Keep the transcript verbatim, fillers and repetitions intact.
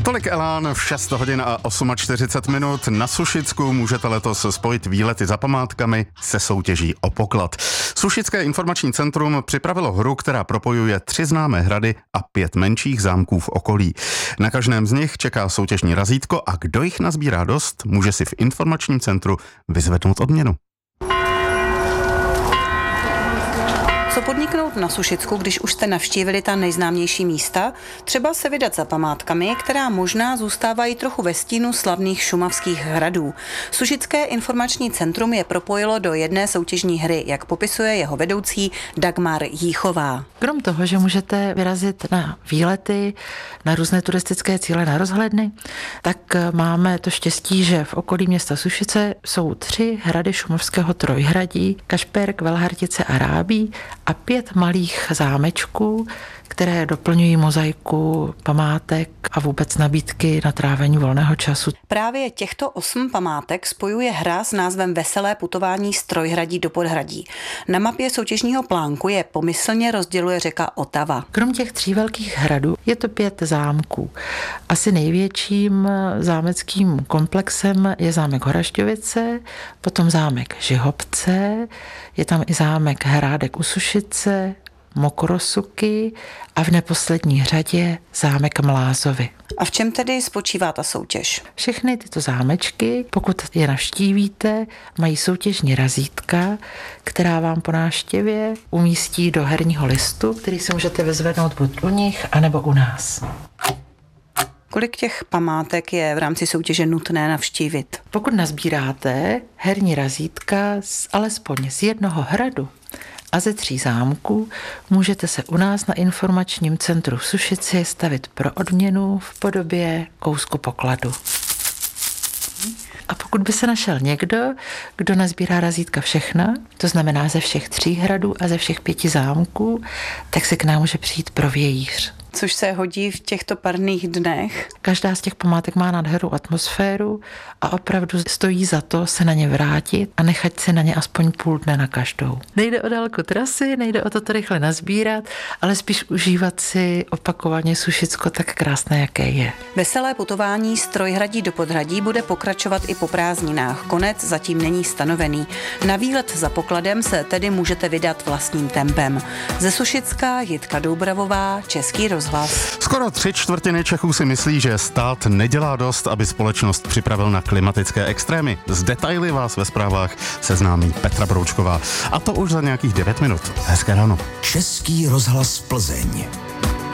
Tolik Elán v šest hodin a čtyřicet osm minut. Na Sušicku můžete letos spojit výlety za památkami se soutěží o poklad. Sušické informační centrum připravilo hru, která propojuje tři známé hrady a pět menších zámků v okolí. Na každém z nich čeká soutěžní razítko a kdo jich nazbírá dost, může si v informačním centru vyzvednout odměnu. Co podniknout na Sušicku, když už jste navštívili ta nejznámější místa? Třeba se vydat za památkami, která možná zůstávají trochu ve stínu slavných šumavských hradů. Sušické informační centrum je propojilo do jedné soutěžní hry, jak popisuje jeho vedoucí Dagmar Jíchová. Krom toho, že můžete vyrazit na výlety, na různé turistické cíle, na rozhledny, tak máme to štěstí, že v okolí města Sušice jsou tři hrady šumavského trojhradí, Kašperk, Velhartice a Rábí, a pět malých zámečků, které doplňují mozaiku památek a vůbec nabídky na trávení volného času. Právě těchto osm památek spojuje hra s názvem Veselé putování z Trojhradí do Podhradí. Na mapě soutěžního plánku je pomyslně rozděluje řeka Otava. Krom těch tří velkých hradů je to pět zámků. Asi největším zámeckým komplexem je zámek Horašťovice, potom zámek Žihobce, je tam i zámek Hrádek u Sušice, Mokrosuky a v neposlední řadě zámek Mlázovy. A v čem tedy spočívá ta soutěž? Všechny tyto zámečky, pokud je navštívíte, mají soutěžní razítka, která vám po návštěvě umístí do herního listu, který si můžete vyzvednout buď u nich, anebo u nás. Kolik těch památek je v rámci soutěže nutné navštívit? Pokud nazbíráte herní razítka z, alespoň z jednoho hradu a ze tří zámků, můžete se u nás na informačním centru v Sušici stavit pro odměnu v podobě kousku pokladu. A pokud by se našel někdo, kdo nazbírá razítka všechna, to znamená ze všech tří hradů a ze všech pěti zámků, tak se k nám může přijít pro vějíř. Což se hodí v těchto parných dnech. Každá z těch památek má nádhernou atmosféru a opravdu stojí za to se na ně vrátit a nechat si na ně aspoň půl dne na každou. Nejde o dálku trasy, nejde o to, to rychle nazbírat, ale spíš užívat si opakovaně Sušicko tak krásné, jaké je. Veselé putování z Trojhradí do Podhradí bude pokračovat i po prázdninách. Konec zatím není stanovený. Na výlet za pokladem se tedy můžete vydat vlastním tempem. Ze Sušicka Jitka Doubravová, Český rozhlas. Skoro tři čtvrtiny Čechů si myslí, že stát nedělá dost, aby společnost připravil na klimatické extrémy. Z detaily vás ve zprávách seznámí Petra Broučková. A to už za nějakých devět minut. Hezké ráno. Český rozhlas Plzeň.